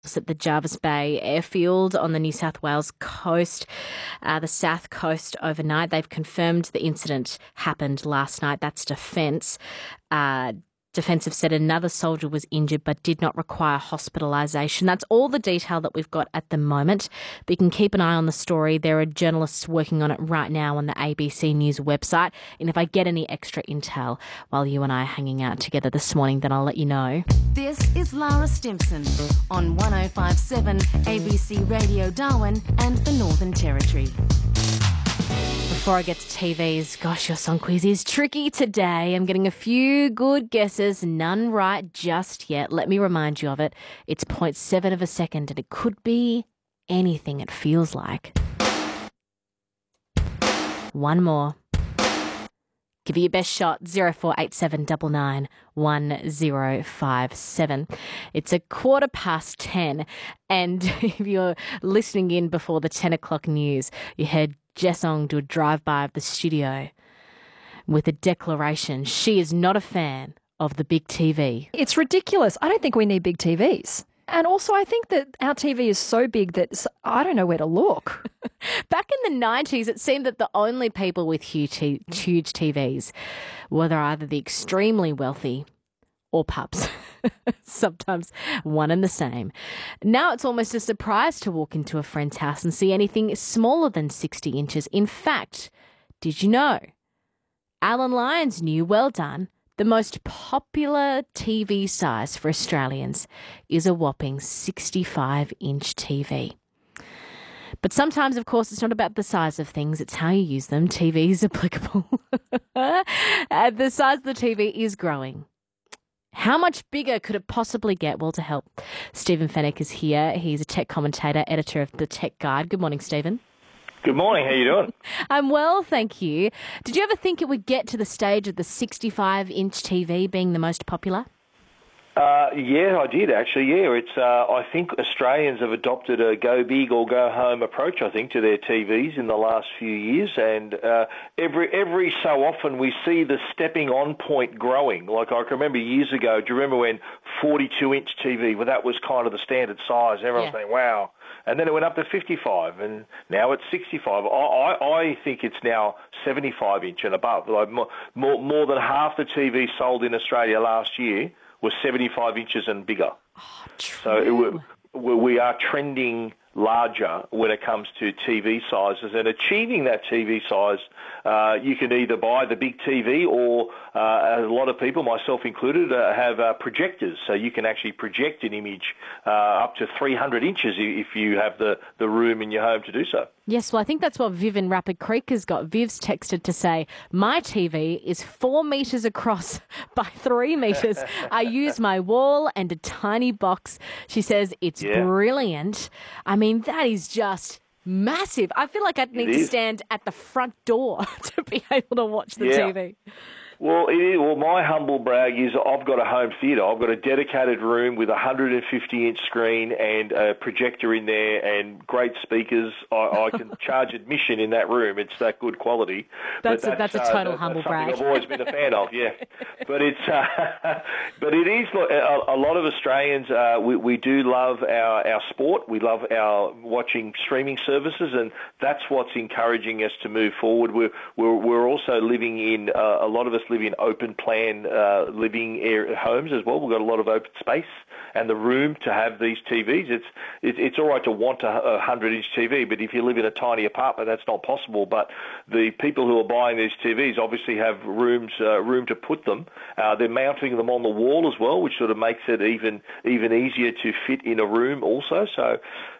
at the Jervis Bay airfield on the New South Wales coast, the south coast overnight. They've confirmed the incident happened last night. That's Defence. Defence have said another soldier was injured but did not require hospitalisation. That's all the detail that we've got at the moment. But you can keep an eye on the story. There are journalists working on it right now on the ABC News website. And if I get any extra intel while you and I are hanging out together this morning, then I'll let you know. This is Lara Stimson on 105.7 ABC Radio Darwin and the Northern Territory. Before I get to TVs, gosh, your song quiz is tricky today. I'm getting a few good guesses, none right just yet. Let me remind you of it. It's 0.7 of a second and it could be anything it feels like. One more. Give it your best shot, 0487 99 1057. It's 10:15, and if you're listening in before the 10 o'clock news, you heard Jessong do a drive-by of the studio with a declaration. She is not a fan of the big TV. It's ridiculous. I don't think we need big TVs. And also, I think that our TV is so big that I don't know where to look. Back in the 90s, it seemed that the only people with huge TVs were either the extremely wealthy or pups. Sometimes one and the same. Now it's almost a surprise to walk into a friend's house and see anything smaller than 60 inches. In fact, did you know? Alan Lyons knew, well done, the most popular TV size for Australians is a whopping 65-inch TV. But sometimes, of course, it's not about the size of things, it's how you use them. TV is applicable. The size of the TV is growing. How much bigger could it possibly get? Well, to help, Stephen Fenech is here. He's a tech commentator, editor of The Tech Guide. Good morning, Stephen. Good morning. How you doing? I'm well, thank you. Did you ever think it would get to the stage of the 65-inch TV being the most popular? Yeah, I did actually. Yeah, it's. I think Australians have adopted a go big or go home approach, I think, to their TVs in the last few years, and every so often we see the stepping on point growing. Like I can remember years ago. Do you remember when 42-inch TV? Well, that was kind of the standard size. Everyone's saying, "Wow." And then it went up to 55, and now it's 65. I think it's now 75-inch and above. Like more than half the TV sold in Australia last year was 75 inches and bigger. Oh, true. So we are trending larger when it comes to TV sizes, and achieving that TV size, you can either buy the big TV or a lot of people, myself included, have projectors, so you can actually project an image up to 300 inches if you have the room in your home to do so. Yes, well, I think that's what Viv in Rapid Creek has got. Viv's texted to say, my TV is 4 metres across by 3 metres. I use my wall and a tiny box. She says it's brilliant. I mean, that is just massive. I feel like I'd need to stand at the front door to be able to watch the TV. Well, my humble brag is I've got a home theatre. I've got a dedicated room with a 150-inch screen and a projector in there and great speakers. I can charge admission in that room. It's that good quality. That's a total humble brag. I've always been a fan of, But it's, but it is a lot of Australians. We do love our sport. We love our watching streaming services, and that's what's encouraging us to move forward. We're also living in a lot of us live in open plan living homes as well. We've got a lot of open space and the room to have these TVs. It's all right to want a 100-inch TV, but if you live in a tiny apartment, that's not possible. But the people who are buying these TVs obviously have room to put them. They're mounting them on the wall as well, which sort of makes it even easier to fit in a room also. So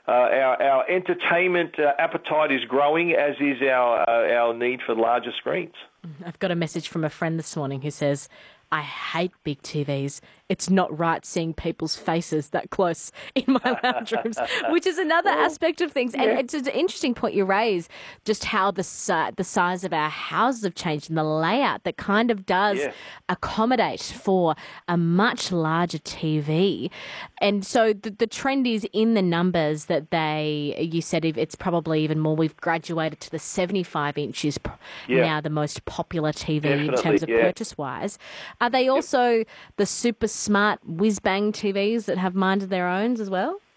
our entertainment appetite is growing, as is our need for larger screens. I've got a message from a friend this morning who says, I hate big TVs. It's not right seeing people's faces that close in my lounge rooms, which is another aspect of things. And it's an interesting point you raise, just how the size of our houses have changed and the layout that kind of does accommodate for a much larger TV. And so the trend is in the numbers that you said it's probably even more. We've graduated to the 75 inches now, the most popular TV in terms of purchase-wise. Are they also the super smart whiz-bang TVs that have mind of their own as well?